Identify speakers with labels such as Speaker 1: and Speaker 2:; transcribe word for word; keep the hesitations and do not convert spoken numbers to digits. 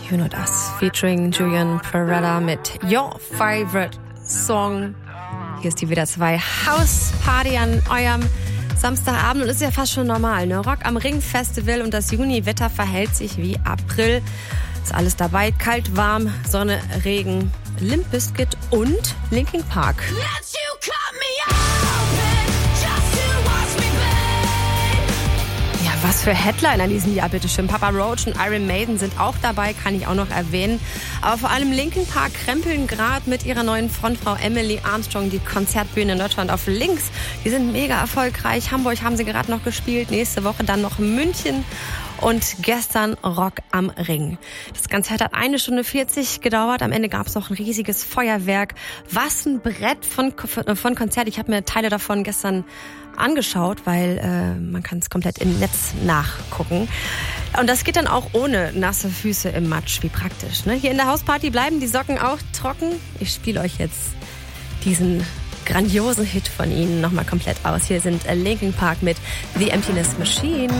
Speaker 1: You Know Das, featuring Julian Peretta mit Your Favorite Song. Hier ist die W D R zwei Hausparty an eurem Samstagabend und ist ja fast schon normal, ne? Rock am Ring Festival und das Juni-Wetter verhält sich wie April. Ist alles dabei, kalt, warm, Sonne, Regen, Limp Bizkit und Linkin Park. Ja, was für Headliner in diesem Jahr, bitteschön. Papa Roach und Iron Maiden sind auch dabei, kann ich auch noch erwähnen. Aber vor allem Linkin Park krempeln gerade mit ihrer neuen Frontfrau Emily Armstrong die Konzertbühne in Deutschland auf links. Die sind mega erfolgreich. Hamburg haben sie gerade noch gespielt, nächste Woche dann noch München. Und gestern Rock am Ring. Das Ganze hat eine Stunde vierzig gedauert. Am Ende gab es noch ein riesiges Feuerwerk. Was ein Brett von, von Konzert. Ich habe mir Teile davon gestern angeschaut, weil äh, man kann es komplett im Netz nachgucken. Und das geht dann auch ohne nasse Füße im Matsch. Wie praktisch, ne? Hier in der Hausparty bleiben die Socken auch trocken. Ich spiele euch jetzt diesen grandiosen Hit von ihnen nochmal komplett aus. Hier sind Linkin Park mit The Emptiness Machine.